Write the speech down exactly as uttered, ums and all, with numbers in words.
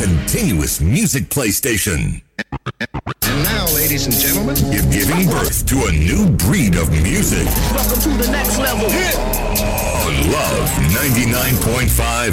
continuous music play station. And now, ladies and gentlemen, you're giving birth to a new breed of music. Welcome to the next level. On Love ninety-nine point five